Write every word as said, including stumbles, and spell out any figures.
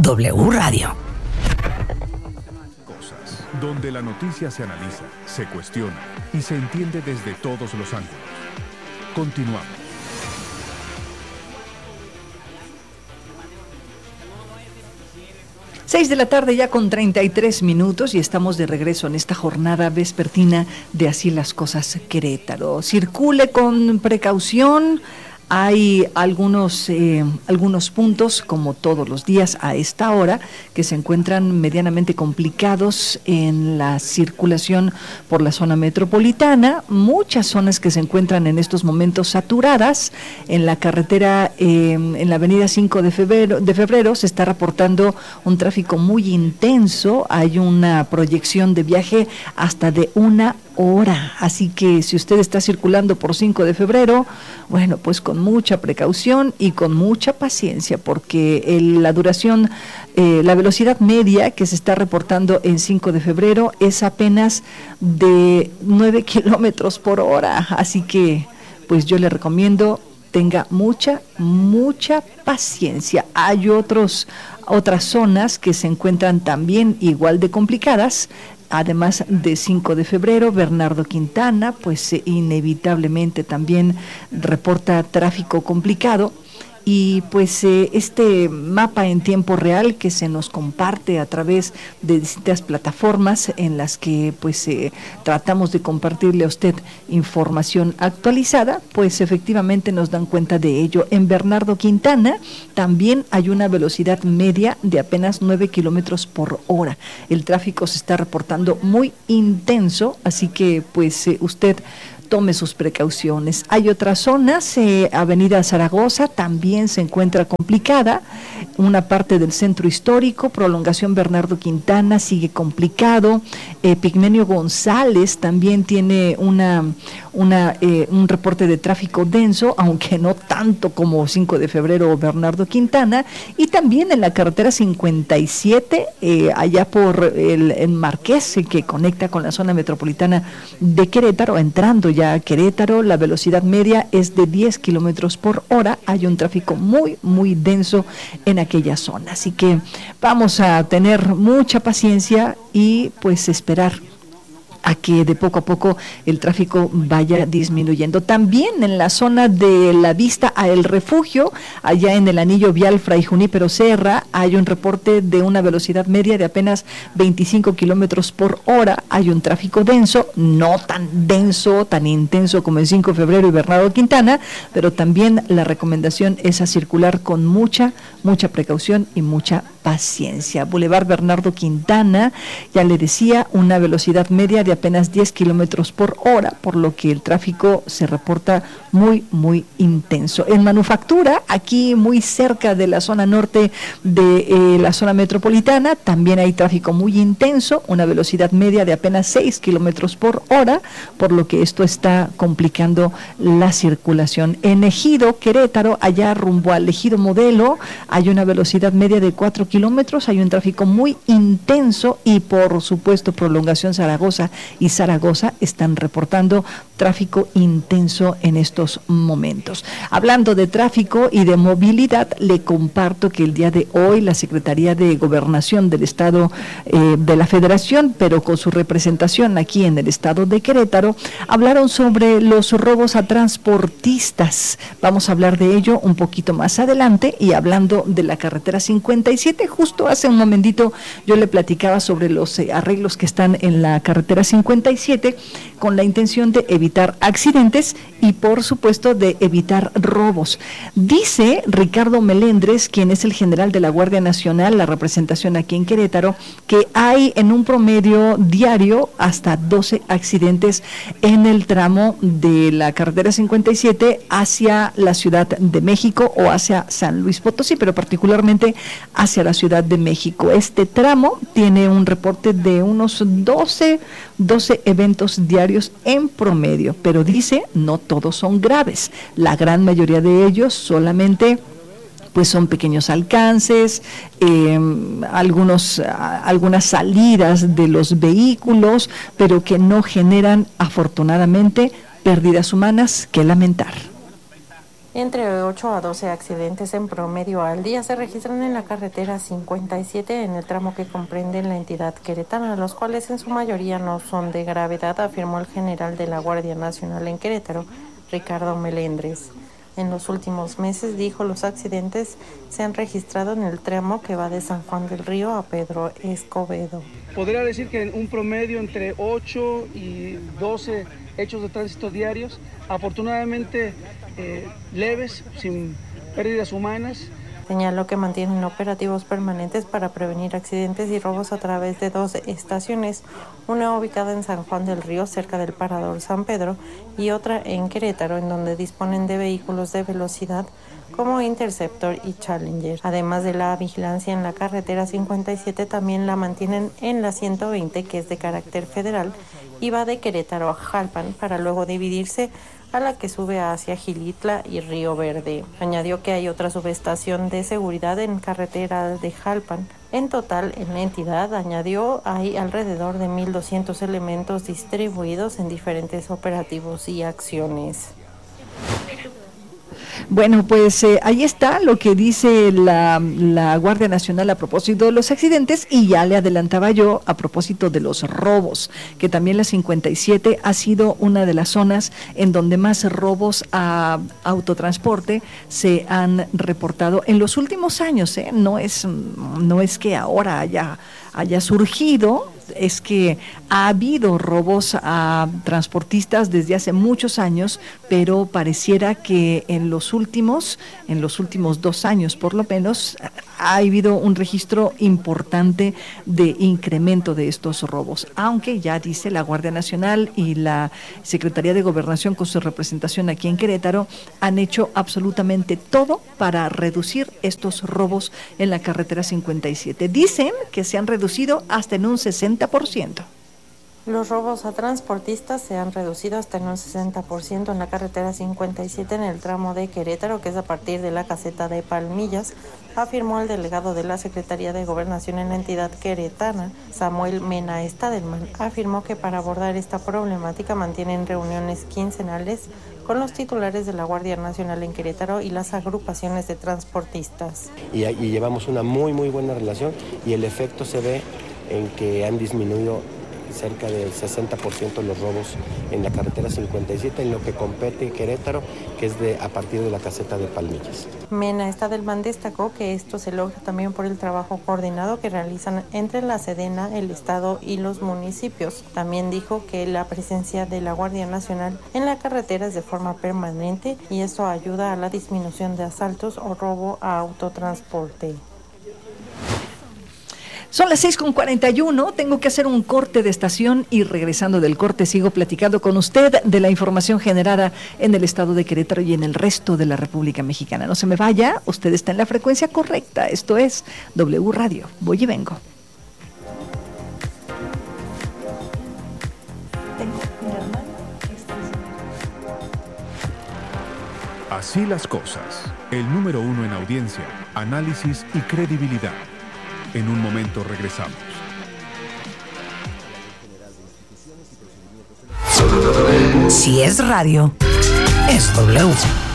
W Radio. Cosas, donde la noticia se analiza, se cuestiona y se entiende desde todos los ángulos. Continuamos. Seis de la tarde ya con treinta y tres minutos y estamos de regreso en esta jornada vespertina de Así las Cosas Querétaro. Circule con precaución. Hay algunos, eh, algunos puntos, como todos los días a esta hora, que se encuentran medianamente complicados en la circulación por la zona metropolitana. Muchas zonas que se encuentran en estos momentos saturadas. En la carretera, eh, en la avenida cinco de febrero, de febrero, se está reportando un tráfico muy intenso. Hay una proyección de viaje hasta de una hora. Así que si usted está circulando por cinco de febrero, bueno, pues con mucha precaución y con mucha paciencia, porque el, la duración, eh, la velocidad media que se está reportando en cinco de febrero es apenas de nueve kilómetros por hora. Así que, pues yo le recomiendo tenga mucha, mucha paciencia. Hay otros, otras zonas que se encuentran también igual de complicadas. Además de cinco de febrero, Bernardo Quintana, pues eh, inevitablemente también reporta tráfico complicado. Y pues eh, este mapa en tiempo real que se nos comparte a través de distintas plataformas en las que pues eh, tratamos de compartirle a usted información actualizada, pues efectivamente nos dan cuenta de ello. En Bernardo Quintana también hay una velocidad media de apenas nueve kilómetros por hora. El tráfico se está reportando muy intenso, así que pues eh, usted tome sus precauciones. Hay otras zonas, eh, Avenida Zaragoza también se encuentra complicada, una parte del centro histórico, prolongación Bernardo Quintana sigue complicado, eh, Pigmenio González también tiene una, una eh, un reporte de tráfico denso, aunque no tanto como cinco de febrero o Bernardo Quintana, y también en la carretera cincuenta y siete, eh, allá por el, el Marqués, que conecta con la zona metropolitana de Querétaro, entrando ya a Querétaro, la velocidad media es de diez kilómetros por hora. Hay un tráfico muy, muy denso en aquella zona. Así que vamos a tener mucha paciencia y pues esperar a que de poco a poco el tráfico vaya disminuyendo. También en la zona de la vista a El Refugio, allá en el anillo vial Fray Junípero Serra, hay un reporte de una velocidad media de apenas veinticinco kilómetros por hora. Hay un tráfico denso, no tan denso, tan intenso como en cinco de febrero y Bernardo Quintana, pero también la recomendación es a circular con mucha, mucha precaución y mucha paciencia. Boulevard Bernardo Quintana, ya le decía, una velocidad media de apenas diez kilómetros por hora, por lo que el tráfico se reporta muy, muy intenso. En Manufactura, aquí muy cerca de la zona norte de eh, la zona metropolitana, también hay tráfico muy intenso, una velocidad media de apenas seis kilómetros por hora, por lo que esto está complicando la circulación. En Ejido, Querétaro, allá rumbo al Ejido Modelo, hay una velocidad media de cuatro kilómetros, hay un tráfico muy intenso y por supuesto prolongación Zaragoza y Zaragoza están reportando tráfico intenso en estos momentos. Hablando de tráfico y de movilidad, le comparto que el día de hoy la Secretaría de Gobernación del Estado eh, de la Federación, pero con su representación aquí en el Estado de Querétaro, hablaron sobre los robos a transportistas. Vamos a hablar de ello un poquito más adelante y hablando de la carretera cincuenta y siete, justo hace un momentito yo le platicaba sobre los eh, arreglos que están en la carretera cincuenta y siete con la intención de evitar accidentes y por supuesto de evitar robos. Dice Ricardo Melendres, quien es el general de la Guardia Nacional, la representación aquí en Querétaro, que hay en un promedio diario hasta doce accidentes en el tramo de la carretera cincuenta y siete hacia la Ciudad de México o hacia San Luis Potosí, pero particularmente hacia la Ciudad de México. Este tramo tiene un reporte de unos doce, doce eventos diarios en promedio, pero dice no todos son graves, la gran mayoría de ellos solamente pues son pequeños alcances, eh, algunos, algunas salidas de los vehículos, pero que no generan afortunadamente pérdidas humanas que lamentar. Entre ocho a doce accidentes en promedio al día se registran en la carretera cincuenta y siete en el tramo que comprende la entidad queretana, los cuales en su mayoría no son de gravedad, afirmó el general de la Guardia Nacional en Querétaro, Ricardo Melendres. En los últimos meses, dijo, los accidentes se han registrado en el tramo que va de San Juan del Río a Pedro Escobedo. Podría decir que en un promedio entre ocho y doce hechos de tránsito diarios, afortunadamente eh, leves, sin pérdidas humanas. Señaló que mantienen operativos permanentes para prevenir accidentes y robos a través de dos estaciones, una ubicada en San Juan del Río, cerca del Parador San Pedro, y otra en Querétaro, en donde disponen de vehículos de velocidad como Interceptor y Challenger. Además de la vigilancia en la carretera cincuenta y siete, también la mantienen en la ciento veinte, que es de carácter federal, y va de Querétaro a Jalpan, para luego dividirse a la que sube hacia Gilitla y Río Verde. Añadió que hay otra subestación de seguridad en carretera de Jalpan. En total, en la entidad, añadió, hay alrededor de mil doscientos elementos distribuidos en diferentes operativos y acciones. Bueno, pues eh, ahí está lo que dice la, la Guardia Nacional a propósito de los accidentes, y ya le adelantaba yo a propósito de los robos, que también la cincuenta y siete ha sido una de las zonas en donde más robos a autotransporte se han reportado en los últimos años, ¿eh? No es, no es que ahora haya, haya surgido, es que ha habido robos a transportistas desde hace muchos años, pero pareciera que en los últimos, en los últimos dos años por lo menos, ha habido un registro importante de incremento de estos robos, aunque ya dice la Guardia Nacional y la Secretaría de Gobernación con su representación aquí en Querétaro han hecho absolutamente todo para reducir estos robos en la carretera cincuenta y siete. Dicen que se han reducido hasta en un sesenta por ciento. Los robos a transportistas se han reducido hasta en un sesenta por ciento en la carretera cincuenta y siete en el tramo de Querétaro, que es a partir de la caseta de Palmillas, afirmó el delegado de la Secretaría de Gobernación en la entidad queretana, Samuel Mena Stadelman. Afirmó que para abordar esta problemática mantienen reuniones quincenales con los titulares de la Guardia Nacional en Querétaro y las agrupaciones de transportistas. Y, y llevamos una muy muy buena relación, y el efecto se ve en que han disminuido cerca del sesenta por ciento los robos en la carretera cincuenta y siete, en lo que compete Querétaro, que es de a partir de la caseta de Palmillas. Mena Stadelman destacó que esto se logra también por el trabajo coordinado que realizan entre la Sedena, el Estado y los municipios. También dijo que la presencia de la Guardia Nacional en la carretera es de forma permanente y eso ayuda a la disminución de asaltos o robo a autotransporte. Son las seis con cuarenta y uno, tengo que hacer un corte de estación y regresando del corte sigo platicando con usted de la información generada en el estado de Querétaro y en el resto de la República Mexicana. No se me vaya, usted está en la frecuencia correcta, esto es W Radio. Voy y vengo. Así las cosas, el número uno en audiencia, análisis y credibilidad. En un momento regresamos. Si es radio, es W.